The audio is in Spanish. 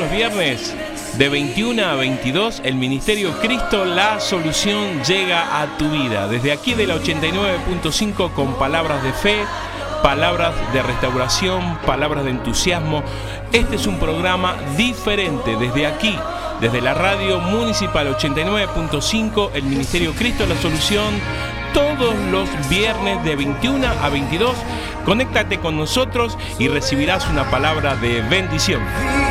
los viernes de 21 a 22, el Ministerio Cristo, la solución llega a tu vida. Desde aquí de la 89.5 con palabras de fe, palabras de restauración, palabras de entusiasmo. Este es un programa diferente desde aquí, desde la radio municipal 89.5, el Ministerio Cristo, la solución, todos los viernes de 21 a 22. Conéctate con nosotros y recibirás una palabra de bendición.